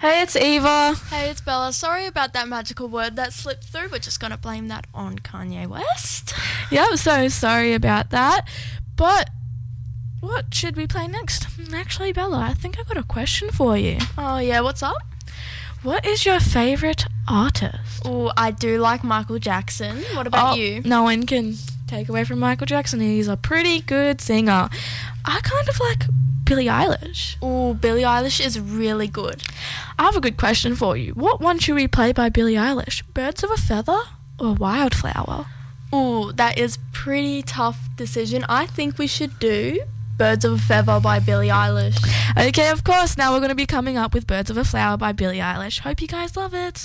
Hey, it's Eva. Hey, it's Bella. Sorry about that magical word that slipped through. We're just going to blame that on Kanye West. Yeah, I'm so sorry about that. But what should we play next? Actually, Bella, I think I got a question for you. Oh, yeah, what's up? What is your favourite artist? Oh, I do like Michael Jackson. What about you? No one can take away from Michael Jackson. He's a pretty good singer. I kind of like Billie Eilish. Oh, Billie Eilish is really good. I have a good question for you. What one should we play by Billie Eilish? Birds of a Feather or Wildflower? Oh, that is pretty tough decision. I think we should do Birds of a Feather by Billie Eilish. Okay, of course. Now we're going to be coming up with Birds of a Flower by Billie Eilish. Hope you guys love it.